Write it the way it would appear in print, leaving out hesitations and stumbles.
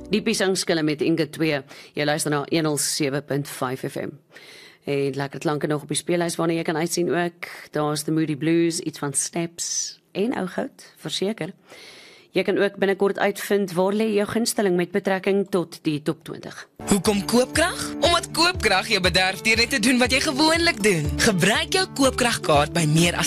Die Piesangskille met Inge 2. Jy luister na 107.5 FM. En lekker klanke nog op die speellys waarna jy kan uitsien ook. Daar's The Moody Blues, iets van Steps en Ou Goud, verseker. Jy kan ook binnekort uitvind waar lê jou gunsteling met betrekking tot die top 20. Hoekom koopkrag? Omdat koopkrag jou bederf deur net te doen wat jy gewoonlik doen. Gebruik jou koopkragkaart by meer as